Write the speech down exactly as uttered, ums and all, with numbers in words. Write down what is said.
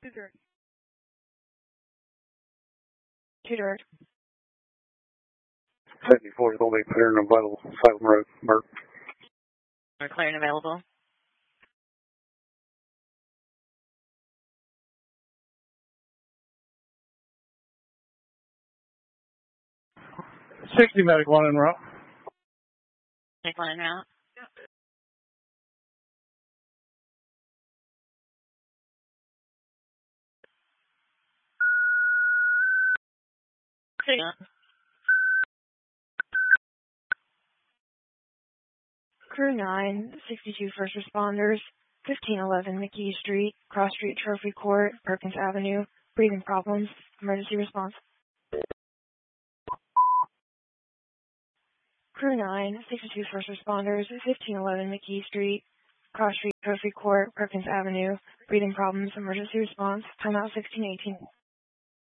Two dirt. Two dirt. seventy-four is going to be clearing a vital Salem Road, Merck. We're clearing available. sixty medic one en route. Medic one en route. Yeah. Crew nine, sixty-two first responders, fifteen eleven McKee Street, Cross Street Trophy Court, Perkins Avenue, breathing problems, emergency response. Crew nine, sixty-two first responders, fifteen eleven McKee Street, Cross Street Trophy Court, Perkins Avenue, breathing problems, emergency response, timeout sixteen eighteen.